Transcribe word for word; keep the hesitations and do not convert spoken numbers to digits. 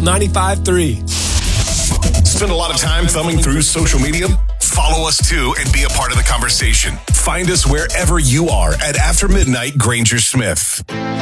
Soul ninety-five point three. Spend a lot of time thumbing through social media? Follow us too and be a part of the conversation. Find us wherever you are at After Midnight Granger Smith.